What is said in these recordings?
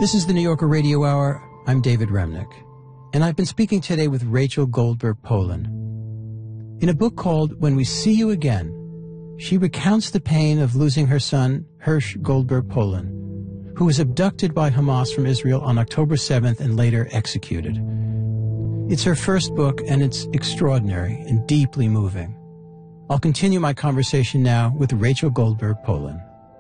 This is the New Yorker Radio Hour. I'm David Remnick, and I've been speaking today with Rachel Goldberg Polin. In a book called When We See You Again, she recounts the pain of losing her son, Hersh Goldberg Polin, who was abducted by Hamas from Israel on October 7th and later executed. It's her first book, and it's extraordinary and deeply moving. I'll continue my conversation now with Rachel Goldberg Polin.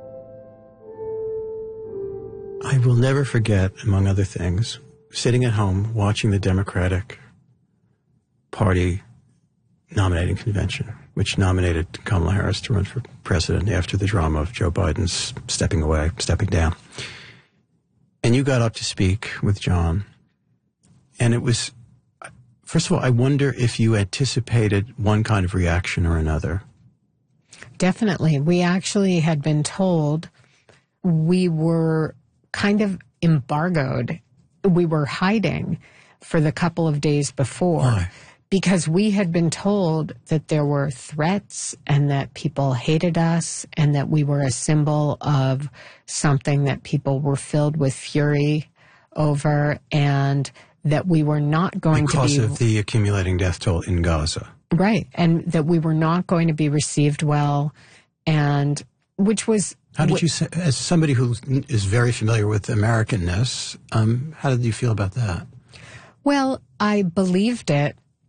I will never forget, among other things, sitting at home watching the Democratic Party nominating convention, which nominated Kamala Harris to run for president after the drama of Joe Biden's stepping down. And you got up to speak with John. And it was, first of all, I wonder if you anticipated one kind of reaction or another. Definitely. We actually had been told we were kind of embargoed. We were hiding for the couple of days before. Why? Because we had been told that there were threats and that people hated us and that we were a symbol of something that people were filled with fury over, and that we were not going to be... Because of the accumulating death toll in Gaza. Right. And that we were not going to be received well, and which was... How did you, as somebody who is very familiar with Americanness, how did you feel about that? Well, I believed it